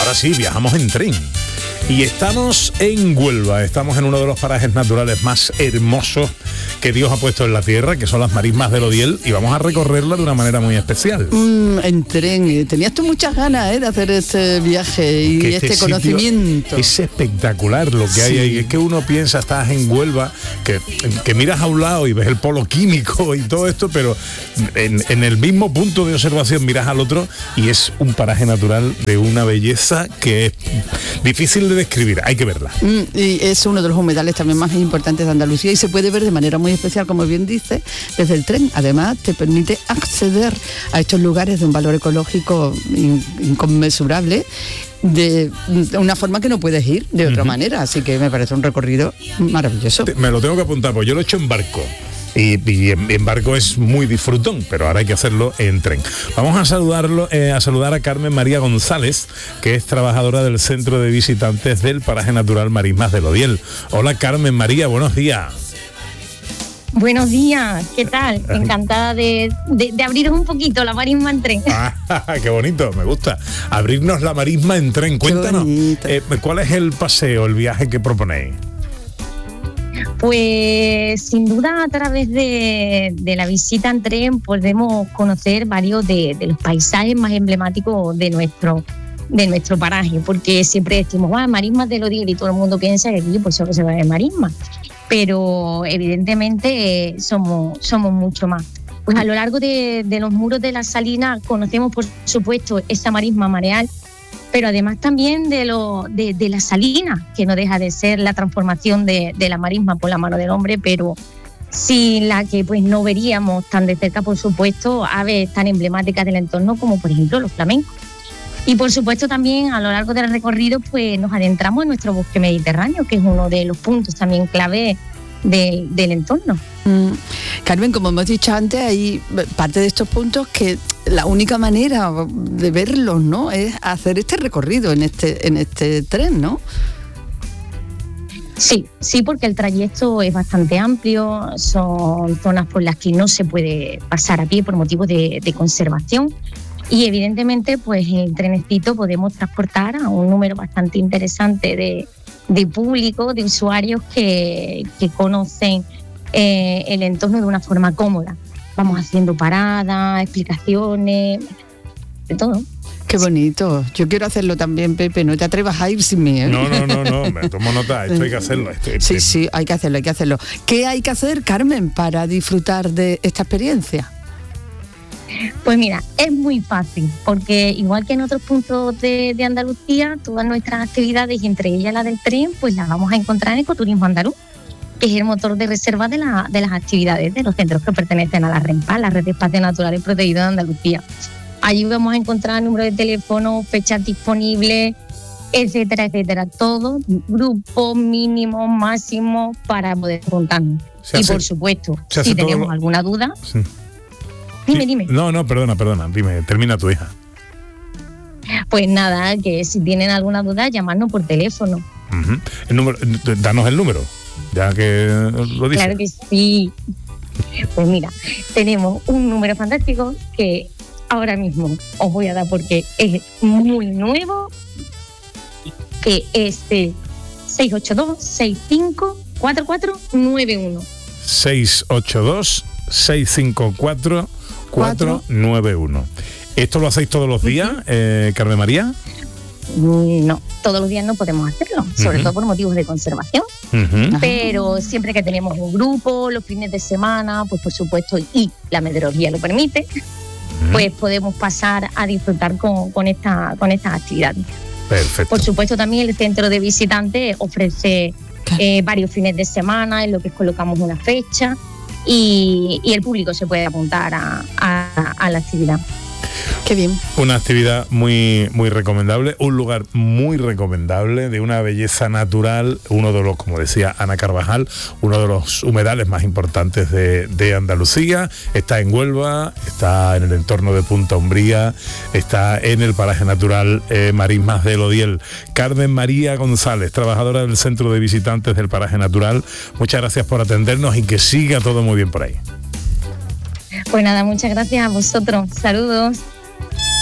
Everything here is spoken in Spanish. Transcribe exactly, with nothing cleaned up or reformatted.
Ahora sí, viajamos en tren. Y estamos en Huelva, estamos en uno de los parajes naturales más hermosos que Dios ha puesto en la tierra, que son las marismas del Odiel, y vamos a recorrerla de una manera muy especial. Mm, en tren, tenías tú muchas ganas, ¿eh?, de hacer este viaje y que este, este conocimiento. Es espectacular lo que sí. hay ahí. Es que uno piensa, estás en Huelva, que, que miras a un lado y ves el polo químico y todo esto, pero en, en el mismo punto de observación miras al otro y es un paraje natural de una belleza que es difícil de describir, hay que verla. Mm, y es uno de los humedales también más importantes de Andalucía y se puede ver de manera muy especial, como bien dice, desde el tren. Además, te permite acceder a estos lugares de un valor ecológico in, inconmensurable, de, de una forma que no puedes ir de otra uh-huh. manera, así que me parece un recorrido maravilloso. Me lo tengo que apuntar, porque yo lo he hecho en barco. Y, y en, en barco es muy disfrutón, pero ahora hay que hacerlo en tren. Vamos a saludarlo, eh, a saludar a Carmen María González, que es trabajadora del Centro de Visitantes del Paraje Natural Marismas del Odiel. Hola Carmen María, buenos días. Buenos días, ¿qué tal? Encantada de, de, de abriros un poquito la marisma en tren. Ah, qué bonito, me gusta. Abrirnos la marisma en tren. Cuéntanos, eh, ¿cuál es el paseo, el viaje que proponéis? Pues sin duda a través de, de la visita en tren podemos conocer varios de, de los paisajes más emblemáticos de nuestro, de nuestro paraje, porque siempre decimos, ah, marismas del Odiel, y todo el mundo piensa que aquí pues solo se va a ver marismas, pero evidentemente eh, somos, somos mucho más. Pues a lo largo de, de los muros de la salina conocemos, por supuesto, esa marisma mareal, pero además también de, lo, de, de la salina, que no deja de ser la transformación de, de la marisma por la mano del hombre, pero sin la que pues no veríamos tan de cerca, por supuesto, aves tan emblemáticas del entorno como por ejemplo los flamencos. Y por supuesto también a lo largo del recorrido pues nos adentramos en nuestro bosque mediterráneo, que es uno de los puntos también clave de, del entorno. Mm. Carmen, como hemos dicho antes, hay parte de estos puntos que la única manera de verlos, ¿no?, es hacer este recorrido en este, en este tren, ¿no? Sí, sí, porque el trayecto es bastante amplio, son zonas por las que no se puede pasar a pie por motivos de, de conservación. Y evidentemente, pues en el trenecito podemos transportar a un número bastante interesante de, de público, de usuarios que, que conocen eh, el entorno de una forma cómoda. Vamos haciendo paradas, explicaciones, de todo. Qué bonito. Yo quiero hacerlo también, Pepe. No te atrevas a ir sin mí, ¿eh? No, no, no, no. Me tomo nota. Esto hay que hacerlo. Esto, sí, sí, hay que hacerlo, hay que hacerlo. ¿Qué hay que hacer, Carmen, para disfrutar de esta experiencia? Pues mira, es muy fácil, porque igual que en otros puntos de, de Andalucía, todas nuestras actividades, y entre ellas la del tren, pues las vamos a encontrar en Ecoturismo Andaluz, que es el motor de reserva de, la, de las actividades de los centros que pertenecen a la RENPA, la Red de Espacios Naturales Protegidos de Andalucía. Allí vamos a encontrar número de teléfono, fechas disponibles, etcétera, etcétera. Todo, grupo mínimo, máximo, para poder contarnos. Y hace, por supuesto, si tenemos lo... alguna duda... Sí. Dime, dime. No, no, perdona, perdona. Dime, termina tu hija. Pues nada, que si tienen alguna duda, llamarnos por teléfono. Uh-huh. El número, danos el número, ya que lo dices. Claro que sí. Pues mira, tenemos un número fantástico que ahora mismo os voy a dar porque es muy nuevo, que es el seis ocho dos, seis cinco cuatro cuatro nueve uno. seis ocho dos, seis cinco cuatro cuatro nueve uno. ¿Esto lo hacéis todos los días, uh-huh. eh, Carmen María? No, todos los días no podemos hacerlo, sobre uh-huh. todo por motivos de conservación. Uh-huh. Pero siempre que tenemos un grupo, los fines de semana, pues por supuesto, y la meteorología lo permite, uh-huh. pues podemos pasar a disfrutar con, con, esta, con estas actividades. Perfecto. Por supuesto, también el centro de visitantes ofrece eh, varios fines de semana en lo que colocamos una fecha. Y, y el público se puede apuntar a, a, a la actividad. Qué bien. Una actividad muy, muy recomendable, un lugar muy recomendable, de una belleza natural, uno de los, como decía Ana Carvajal, uno de los humedales más importantes de, de Andalucía. Está en Huelva, está en el entorno de Punta Umbría, está en el paraje natural eh, Marismas del Odiel. Carmen María González, trabajadora del Centro de Visitantes del Paraje Natural, muchas gracias por atendernos y que siga todo muy bien por ahí. Pues nada, muchas gracias a vosotros. Saludos.